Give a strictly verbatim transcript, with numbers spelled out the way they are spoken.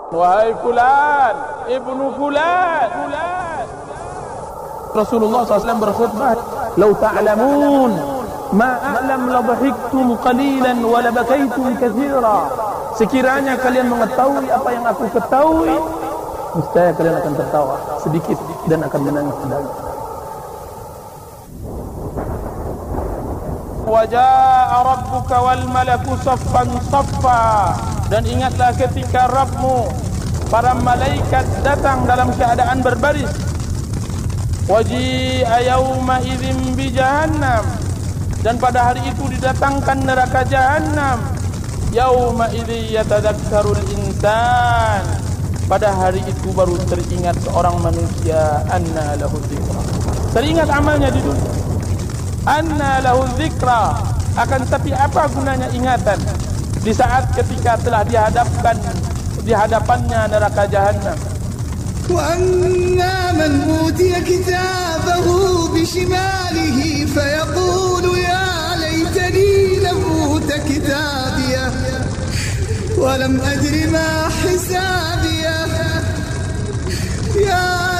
Wahai fulan, ibnu fulan, fulan. Rasulullah sallallahu alaihi wasallam berkhutbah, "Lau ta'lamun ma a'lam la dhahiktum qalilan wa la bakaitum katsira." Sekiranya kalian mengetahui apa yang aku ketahui, niscaya kalian akan tertawa sedikit dan akan menangis sedikit. Wa jaa'a rabbuka wal malaku saffan saffa. Dan ingatlah ketika Rabbmu, para malaikat datang dalam keadaan berbaris. Waji'a yawma idzin bi jahannam. Dan pada hari itu didatangkan neraka Jahannam. Yawma idzi yatadzakkarul insan. Pada hari itu baru teringat seorang manusia, anna lahu dzikra. Teringat amalnya di dunia. Anna lahu dzikra. Akan tapi apa gunanya ingatan di saat ketika telah dihadapkan di hadapannya neraka Jahannam. Wa anna man utiya kitabahu bi shimalihi fayaqulu ya laitani lam uta kitabiyah wa lam adri ma hisabiyah ya